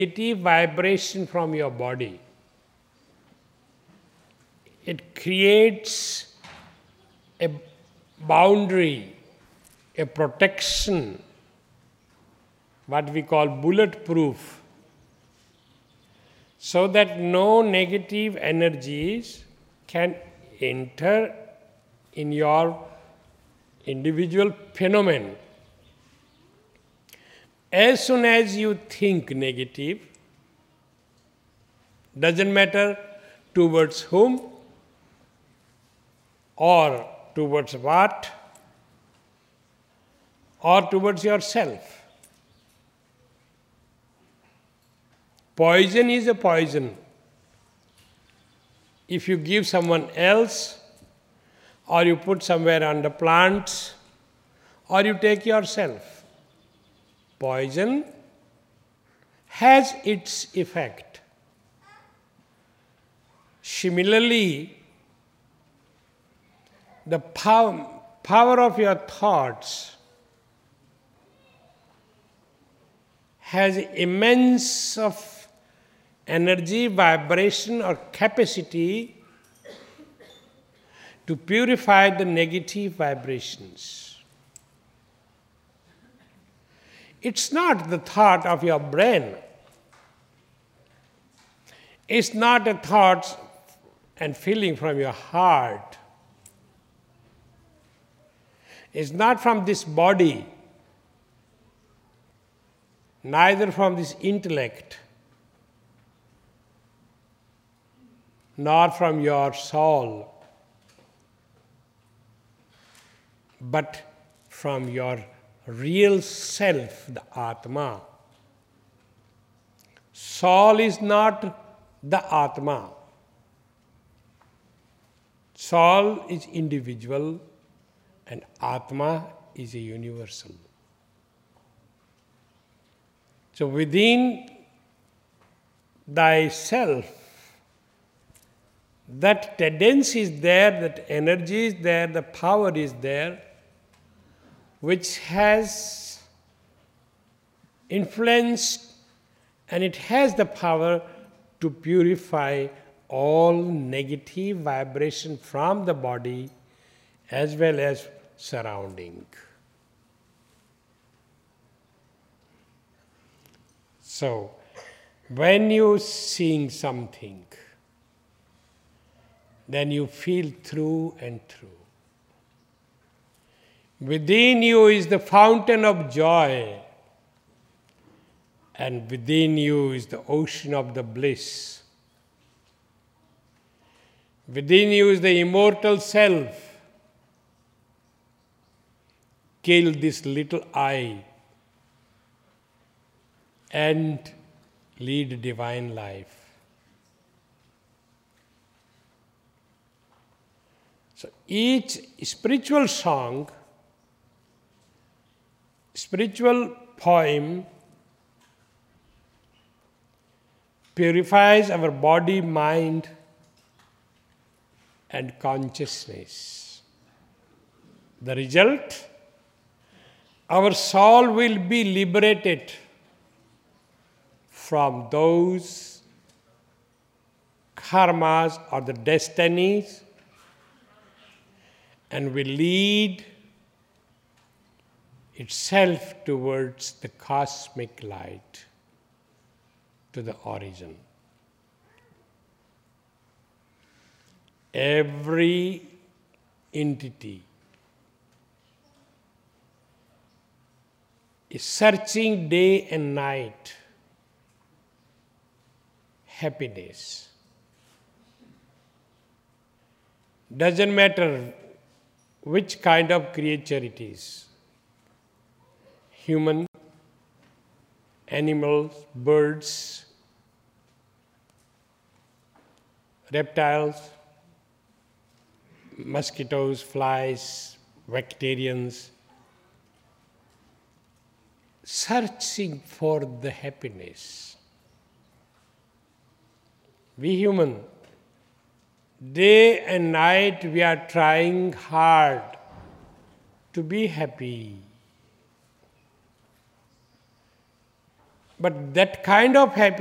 negative vibration from your body, it creates a boundary, a protection, what we call bulletproof, so that no negative energies can enter in your individual phenomenon. As soon as you think negative, doesn't matter towards whom or towards what or towards yourself. Poison is a poison. If you give someone else, or you put somewhere under plants, or you take yourself, poison has its effect. Similarly, the power of your thoughts has immense of energy, vibration or capacity to purify the negative vibrations. It's not the thought of your brain. It's not a thought and feeling from your heart. It's not from this body, neither from this intellect, nor from your soul, but from your real self, the Atma. Soul is not the Atma. Soul is individual and Atma is a universal. So within thyself, that tendency is there, that energy is there, the power is there, which has influenced and it has the power to purify all negative vibration from the body as well as surrounding. So, when you sing something, then you feel through and through. Within you is the fountain of joy, and within you is the ocean of the bliss. Within you is the immortal self. Kill this little I and lead divine life. So each spiritual song, spiritual poem purifies our body, mind, and consciousness. The result, our soul will be liberated from those karmas or the destinies and will lead itself towards the cosmic light, to the origin. Every entity is searching day and night happiness. Doesn't matter which kind of creature it is. Human, animals, birds, reptiles, mosquitoes, flies, bacterians, searching for the happiness. We human, day and night we are trying hard to be happy. But that kind of happiness